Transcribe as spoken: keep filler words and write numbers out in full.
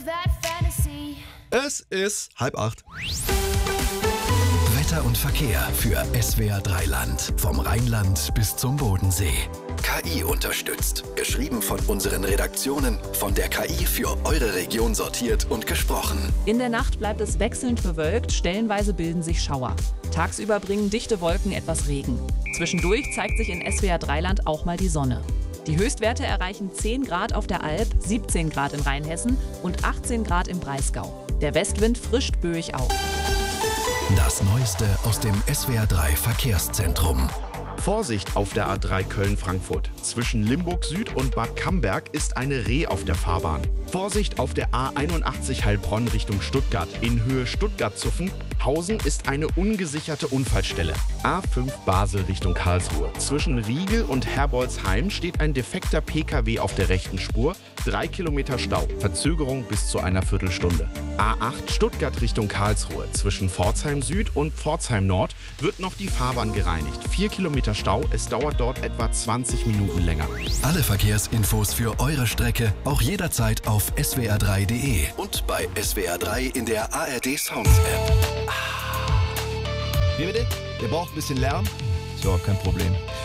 Es ist halb acht. Wetter und Verkehr für S W R drei Land. Vom Rheinland bis zum Bodensee. K I unterstützt. Geschrieben von unseren Redaktionen. Von der K I für eure Region sortiert und gesprochen. In der Nacht bleibt es wechselnd bewölkt, stellenweise bilden sich Schauer. Tagsüber bringen dichte Wolken etwas Regen. Zwischendurch zeigt sich in S W R drei Land auch mal die Sonne. Die Höchstwerte erreichen zehn Grad auf der Alp, siebzehn Grad in Rheinhessen und achtzehn Grad im Breisgau. Der Westwind frischt böig auf. Das Neueste aus dem S W R drei Verkehrszentrum. Vorsicht auf der A drei Köln-Frankfurt. Zwischen Limburg Süd und Bad Camberg ist eine Reh auf der Fahrbahn. Vorsicht auf der A einundachtzig Heilbronn Richtung Stuttgart. In Höhe Stuttgart-Zuffen. Hausen ist eine ungesicherte Unfallstelle. A fünf Basel Richtung Karlsruhe. Zwischen Riegel und Herbolzheim steht ein defekter P K W auf der rechten Spur. Drei Kilometer Stau. Verzögerung bis zu einer Viertelstunde. A acht Stuttgart Richtung Karlsruhe. Zwischen Pforzheim Süd und Pforzheim Nord wird noch die Fahrbahn gereinigt. Vier Kilometer Stau. Es dauert dort etwa zwanzig Minuten länger. Alle Verkehrsinfos für eure Strecke auch jederzeit auf S W R drei punkt de und bei S W R drei in der A R D Sounds App. Wie bitte? Ihr braucht ein bisschen Lärm? So, kein Problem.